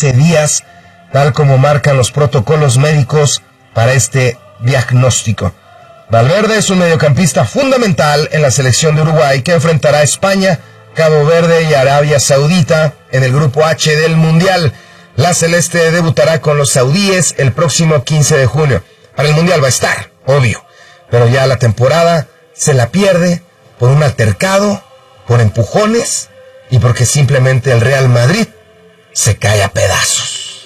14 días, tal como marcan los protocolos médicos para este diagnóstico. Valverde es un mediocampista fundamental en la selección de Uruguay, que enfrentará a España, Cabo Verde y Arabia Saudita en el grupo H del Mundial. La celeste debutará con los saudíes el próximo 15 de junio. Para el Mundial va a estar, obvio, pero ya la temporada se la pierde por un altercado, por empujones y porque simplemente el Real Madrid se cae a pedazos.